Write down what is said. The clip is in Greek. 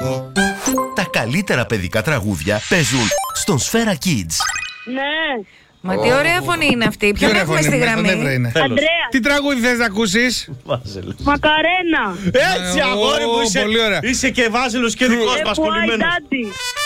Τα καλύτερα παιδικά τραγούδια παίζουν στον Σφαίρα Kids. Ναι. Μα τι ωραία φωνή είναι αυτή. Ποιον έχουμε στη γραμμή? Αντρέα. Τι τραγούδι θες να ακούσεις? Μακαρένα. Έτσι, αγόρι μου, πολύ ωραία. είσαι και Βάζελος και δικός μας, Why κολλημένος. Daddy.